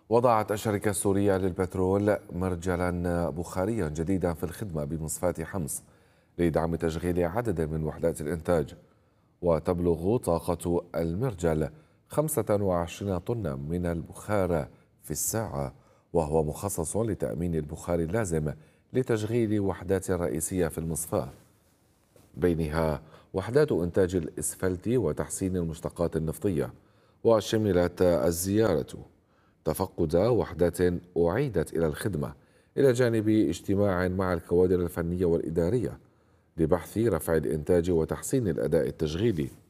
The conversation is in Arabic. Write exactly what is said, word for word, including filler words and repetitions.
وضعت الشركة السورية للبترول مرجلا بخاريا جديدا في الخدمة بمصفاة حمص لدعم تشغيل عدد من وحدات الإنتاج، وتبلغ طاقة المرجل خمسة وعشرين طنا من البخار في الساعة، وهو مخصص لتأمين البخار اللازم لتشغيل وحدات رئيسية في المصفاة، بينها وحدات إنتاج الإسفلت وتحسين المشتقات النفطية. وشملت الزيارة تفقد وحدات أعيدت إلى الخدمة إلى جانب اجتماع مع الكوادر الفنية والإدارية لبحث رفع الإنتاج وتحسين الأداء التشغيلي.